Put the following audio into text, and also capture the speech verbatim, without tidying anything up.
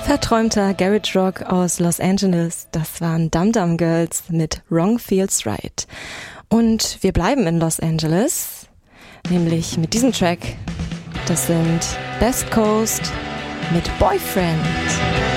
Verträumter Garage Rock aus Los Angeles, das waren Dum Dum Girls mit Wrong Feels Right. Und wir bleiben in Los Angeles, nämlich mit diesem Track. Das sind Best Coast mit Boyfriend.